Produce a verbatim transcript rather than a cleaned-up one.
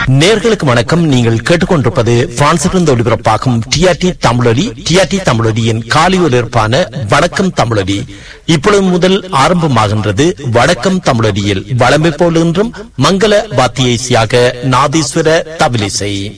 நேர்களுக்கு வணக்கம். நீங்கள் கேட்டுக்கொண்டிருப்பது பிரான்சிலிருந்து ஒளிபரப்பாகும் டிஆர்டி தமிழொலி. டிஆர்டி தமிழொலியின் காலை ஒலிபரப்பான வணக்கம் தமிழொலி இப்பொழுது முதல் ஆரம்பமாகின்றது. வணக்கம் தமிழொலியில் வளமை போல் இன்றும் மங்கள வாத்தியைசியாக நாதீஸ்வர தபிலிசை.